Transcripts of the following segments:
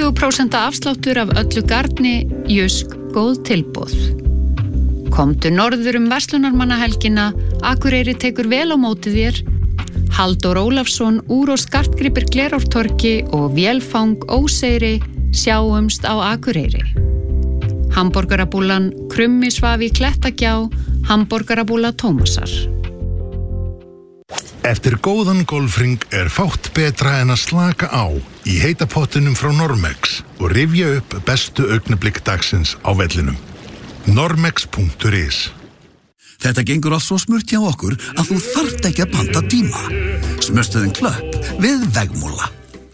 20% afsláttur af öllu garni, Jysk, góð tilboð. Komdu norður verslunarmannahelgina, Akureyri tekur vel á móti þér. Halldór Ólafsson, úr og skartgripir Glerártorgi og Vélfang Óseyri, sjáumst á Akureyri. Hamborgarabúlan Krummi svaf í Klettagjá, Hamborgarabúla Tómasar. Eftir góðan golfring fátt betra en að slaka á í heita pottinum frá Normex og rifja upp bestu augnablik dagsins á vellinum. Normex.is. Þetta gengur allt svo smurt hjá okkur að þú þarft ekki að panta tíma. Smurstuðin Klöpp við Vegmúla.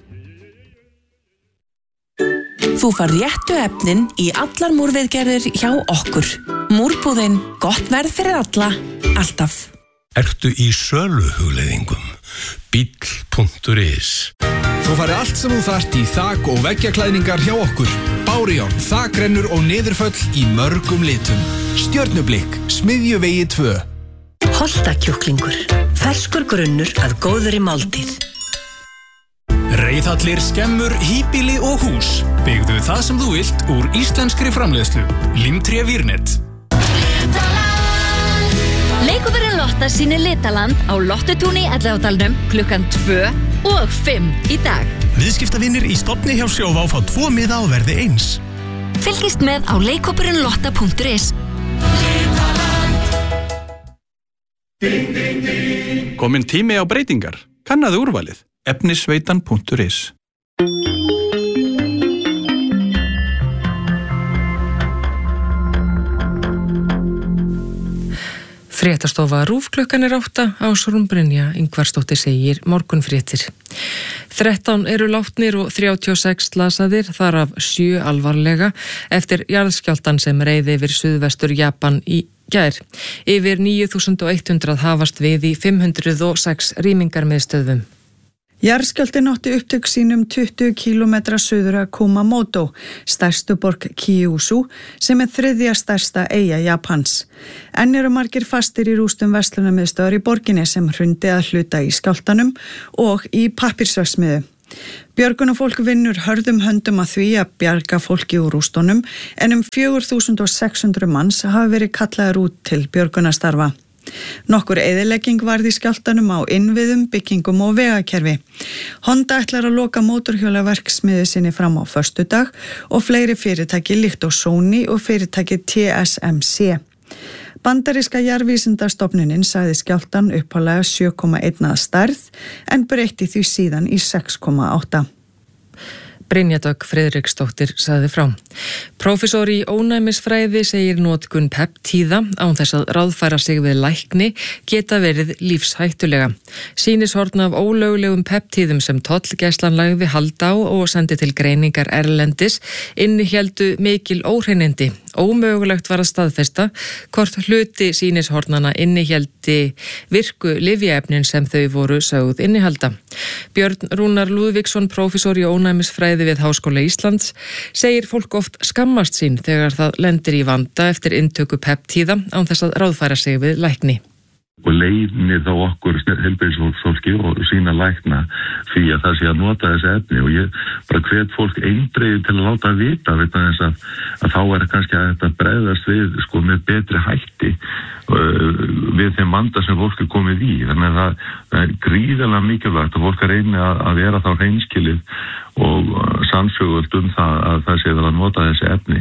Þú fær réttu efnin í allar múrviðgerðir hjá okkur. Múrbúðin, gott verð fyrir alla, alltaf. Ertu í söluhugleiðingum? Bíll.is. Þú fari allt sem þú þarft í þak- og veggjaklæðningar hjá okkur. Bárjárn, þakrennur og niðurföll í mörgum litum. Stjörnublikk, Smiðjuvegi 2. Holtakjúklingur, ferskur grunnur að góðri máltíð. Reiðhallir, skemmur, híbýli og hús. Byggðu það sem þú vilt úr íslenskri framleiðslu. Limtré Vírnet. Leikopurinn Lotta sýnir Litaland á Lottutúni 11. klukkan 2 og 5 í dag. Viðskiptavinir í stofni hjá Sjóvá fá 2 miða á verði 1. Fylgist með á leikopurinnlotta.is. Kominn tími á breytingar. Kannaðu úrvalið. Efnisveitan.is. Fréttastofa RÚV klukkan 8, Ásrún Brynja Ingvarsdóttir segir morgunfréttir. 13 eru látnir og 36 slasaðir, þar af 7 alvarlega eftir jarðskjálftan sem reið yfir suðvestur Japan í gær. Yfir 9100 hafast við í 506 rýmingarmiðstöðvum. Jarðskjálftinn átti upptök sínum 20 km suður að Kumamoto, stærstu borg Kyushu, sem þriðja stærsta eyja Japans. Enn eru margir fastir í rústum verslunarmiðstöðvar í borginni sem hrundi að hluta í skjálftanum og í pappirsverksmiðju. Björgunarfólk vinnur hörðum höndum að því að bjarga fólki úr rústunum, en 4600 manns hafa verið kallaðir út til björgunarstarfa. Nokkur eyðilegging varð í skjálftanum á innviðum, byggingum og vegakerfi. Honda ætlar að loka mótorhjólaverksmiðju sinni fram á föstudag og fleiri fyrirtæki líkt og Sony og fyrirtæki TSMC. Bandaríska jarðvísindastofnunin sagði skjálftan upphaflega 7,1 að stærð en breytti því síðan í 6,8. Brynja Dögg Friðriksdóttir sagði frá. Prófessor í ónæmisfræði segir notkun peptíða án þess að ráðfæra sig við lækni geta verið lífshættulega. Sýnishorn af ólöglegum peptíðum sem tollgæslan lagði hald á og sendi til greiningar erlendis innihéldu mikil óhreinindi. Ómögulegt var að staðfesta hvort hluti sýnishornana innihéldi virku lyfjaefnin sem þau voru sögð innihalda. Björn Rúnar Lúðvíksson, prófessor í ónæmisfræði við Háskóla Íslands, segir fólk oft skammast sín þegar það lendir í vanda eftir inntöku peptíða án þess að ráðfæra sig við lækni. Og leiðni þá okkur heilbrigðisfólki og sína lækna því að það sé að nota þessi efni og ég bara hvet fólk eindregið til að láta vita þess að þá kannski að þetta bregðast við með betri hætti við þeim vanda sem fólk komið í. Þannig að það gríðarlega mikilvægt að fólk reyni að vera þá hreinskilið og sannsögult það að það sé vel að nota þessi efni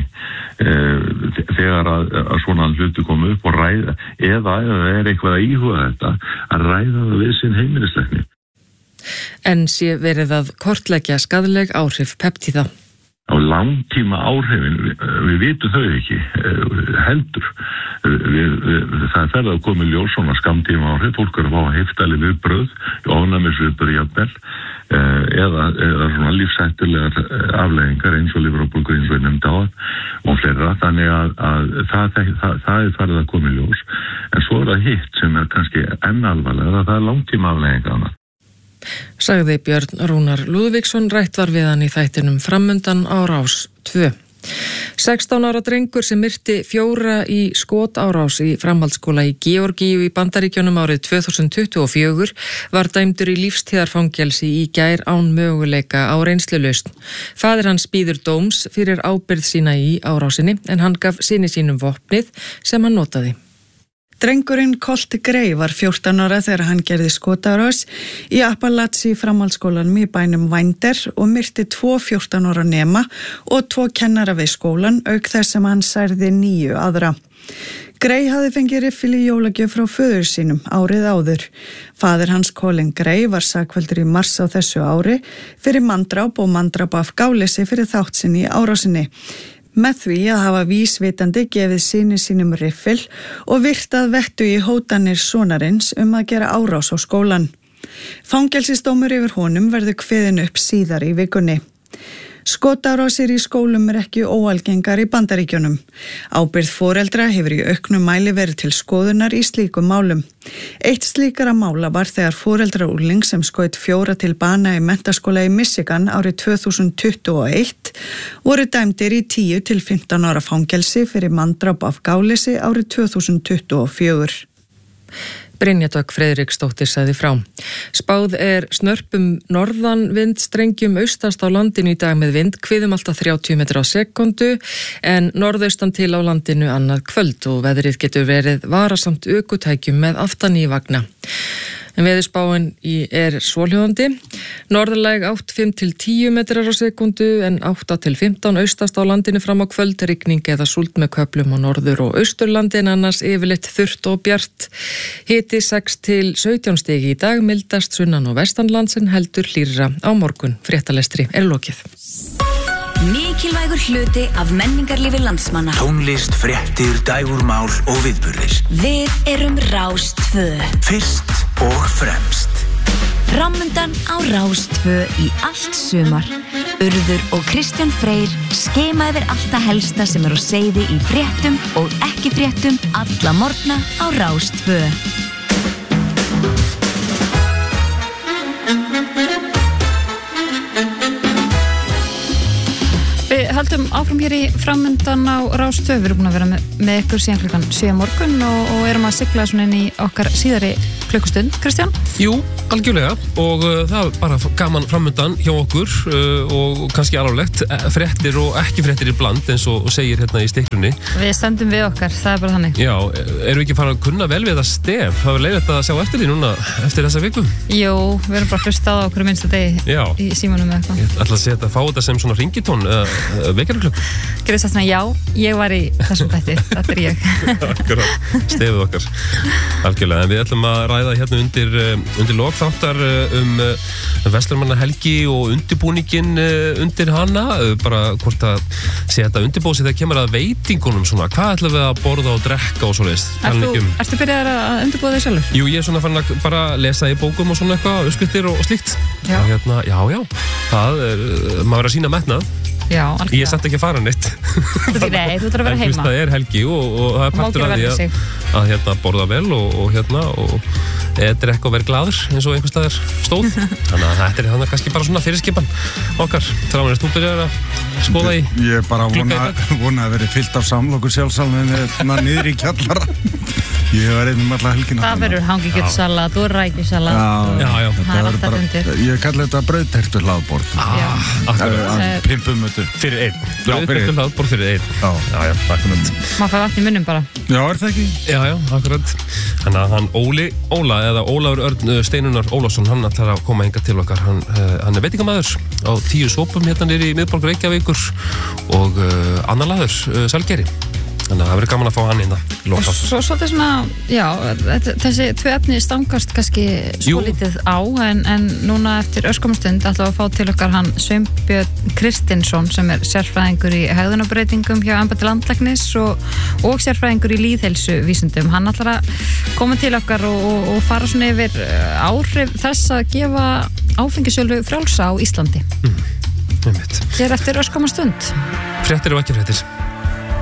þegar að svona hluti komu upp og ræða eða eitthvað að íhuga þetta að ræða það við sinn heimilislækni. En sé verið að kortleggja skaðleg áhrif peptíða. Á langtíma áhrifin, við vitum þau ekki heldur. Það fer að koma í ljós svona skammtíma áhrif, fólk að fá heftali viðbrögð, ofnæmisviðbrögð jafnvel, eða svona lífshættulegar afleiðingar eins og lifrarbólgu eins og ég nefndi á og fleira, þannig að það farið að koma í ljós. En svo það hitt sem kannski enn alvarlega, það langtíma afleiðingar. Sagði Björn Rúnar Lúðvíksson, rætt var við hann í þættinum Framundan á Rás 2. 16 ára drengur sem myrti 4 í skotárás í framhaldsskóla í Georgíu í Bandaríkjunum árið 2024 var dæmdur í lífstíðarfangelsi í gær án möguleika á reynslulausn. Faðir hans bíður dóms fyrir ábyrgð sína í árásinni en hann gaf syni sínum vopnið sem hann notaði. Drengurinn Colt Gray var 14 ára þegar hann gerði skotárás í Appalachia framhaldsskólanum í bænum Winder og myrti 2 14 ára nema og 2 kennara við skólan auk þess sem hann særði 9 aðra. Gray hafði fengið riffil í jólagjöf frá föður sínum árið áður. Faðir hans Colin Gray var sakfelldur í mars á þessu ári fyrir manndráp og manndráp af gáleysi fyrir þátt sinni í árásinni. Með því að hafa vísvitandi gefið syni sínum riffil og virtað vettu í hótanir sonarins að gera árás á skólan. Fangelsisdómur yfir honum verður kveðinn upp síðar í vikunni. Skotárásir í skólum ekki óalgengar í Bandaríkjunum. Ábyrgð foreldra hefur í auknum mæli verið til skoðunar í slíkum málum. Eitt slíkara mála var þegar foreldra úrling sem skaut 4 til bana í menntaskóla í Michigan árið 2021 voru dæmdir í 10 til 15 ára fangelsi fyrir manndráp af gáleysi árið 2024. Brynja Dögg Friðriksdóttir sagði frá. Spáð snörpum norðan vindstrengjum austast á landinu í dag með vindhviðum alltaf 30 metrar á sekundu en norðaustan til á landinu annað kvöld og veðrið getur verið varasamt ökutækjum með aftan í vagna. En veðurspáin svohljóðandi. Norðlæg 8-5 til 10 metrar á sekundu en 8 til 15 austast á landinu fram á kvöld, rigning eða súld með köflum á norður- og austurlandi en annars yfirleitt þurrt og bjart. Hiti 6 til 17 stig í dag, mildast sunnan og vestanlands en heldur hlýrra á morgun. Fréttalestri lokið. Mikilvægur hluti af menningarlífi landsmanna. Tónlist, fréttir, dægurmál og viðburðir. Við erum Rás 2. Fyrst og fremst. Framundan á Rás 2 í allt sumar. Urður og Kristján Freyr skema yfir allt það helsta sem á seyði í fréttum og ekki fréttum alla morgna á Rás 2. Við höldum áfram hér í framundan á Rás 2. Við erum búin að vera með ykkur síðan klukkan 7 morgun og erum að sigla svona inn í okkar síðari klukkustund. Kristján? Jú, algjörlega og það er bara gaman framundan hjá okkur og kannski alvarlegt, fréttir og ekki fréttir í bland eins og segir hérna í stiklunni. Við stöndum við okkar, það er bara þannig. Já, erum við ekki fara að kunna vel við það stef? Það er leiðilegt að sjá eftir því núna eftir þessa viku. Jú, við erum bara að hlusta á okkur minnsta degi í símanum eða eitthvað. Ég ætla að fá þetta sem svona ringitón vekjarklukk. Gerðu það svona, já, ég var í þessum þætti, þetta er ég. Akkurat, stefið okkar. Algjörlega, en við ætlum að ræða hérna undir lokþáttar Vestlunarmannahelgi og undirbúningin undir hana, bara hvort að sé þetta undirbúið sig þegar kemur að veitingunum svona, hvað ætlum við að borða og drekka og svoleiðis. Ertu byrjaðar að undirbúið þig sjálfur? Jú, ég er svona farin að bara lesa í bókum og svona eitthvað, uppskriftir og slíkt. Já. Og hérna, já, það maður verður að sýna metnað. Já, alveg. Ég er samt ekki að fara neitt. Nei, þú þarf að vera heima. Það er helgi og það er partur af því að hérna borða vel og hérna og drekka og vera glaður eins og einhvers staðar stóð. Þannig að þetta er þannig kannski bara svona fyrirskipan okkar. Þráin, þú byrjar að skoða í Ég er bara vona að vera fyllt af samlokur sjálfsalmi niður í kjallara. Ég var einnig alla helgina. Það verður hangikjötsalat og rækjusalat. Já. Það er alltaf undir. Ég kalli þetta brauðtertu hlaðborð. Pimpum þetta. Fyrir einn. Brauðtertu hlaðborð fyrir einn. Já, akkurat. Má fá vatn í munnum bara. Já, er það ekki? Já, akkurat. Þannig að hann Óla eða Ólafur Örn Steinunar Ólafsson, hann ætlar að koma hingað til okkar. Hann er veitingamaður á 10 sopum hérna niður í miðborg Reykjavíkur og annar laður, Salgeri. Þannig að það verður gaman að fá hann inn að Svo svolítið svona, já, þessi tvö efni stangast kannski svolítið á en núna eftir örskamastund ætlum við að fá til okkar hann Sveinbjörn Kristinsson sem er sérfræðingur í hegðunarbreytingum hjá embætti landlæknis og sérfræðingur í lýðheilsuvísindum. Hann ætlar að koma til okkar og fara svona yfir áhrif þess að gefa áfengisölu frjálsa á Íslandi. Hér eftir örskamastund. Fréttir og ekki fréttir.